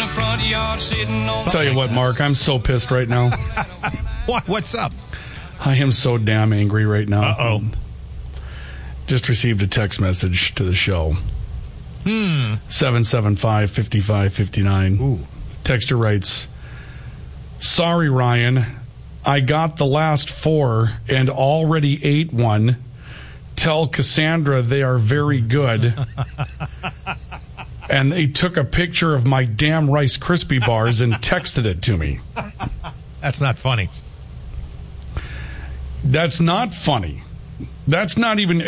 the front yard sitting on... Tell you what, Mark, I'm so pissed right now. What's up? I am so damn angry right now. Uh-oh. Just received a text message to the show. 775-5559. Ooh. Texter writes, sorry, Ryan. I got the last 4 and already ate one. Tell Cassandra they are very good. And they took a picture of my damn Rice Krispie bars and texted it to me. That's not funny. That's not funny. That's not even...